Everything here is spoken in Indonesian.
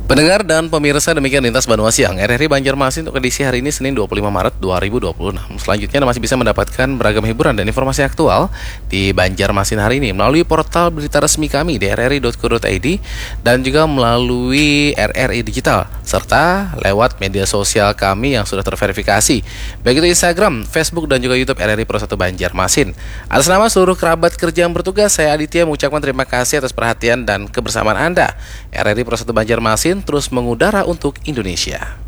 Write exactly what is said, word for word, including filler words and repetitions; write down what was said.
Pendengar dan pemirsa, demikian Lintas Banua Siang R R I Banjarmasin untuk edisi hari ini Senin dua puluh lima Maret dua ribu dua puluh enam. Selanjutnya Anda masih bisa mendapatkan beragam hiburan dan informasi aktual di Banjarmasin hari ini melalui portal berita resmi kami di r r i dot co dot i d dan juga melalui R R I Digital serta lewat media sosial kami yang sudah terverifikasi, baik itu Instagram, Facebook dan juga YouTube R R I Pro satu Banjarmasin. Atas nama seluruh kerabat kerja yang bertugas, saya Aditya mengucapkan terima kasih atas perhatian dan kebersamaan Anda. R R I Pro satu Banjarmasin terus mengudara untuk Indonesia.